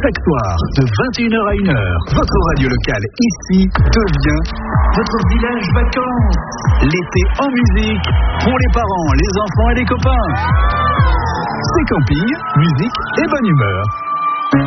Chaque soir, de 21h à 1h, votre radio locale ici devient votre village vacances. L'été en musique, pour les parents, les enfants et les copains. C'est camping, musique et bonne humeur.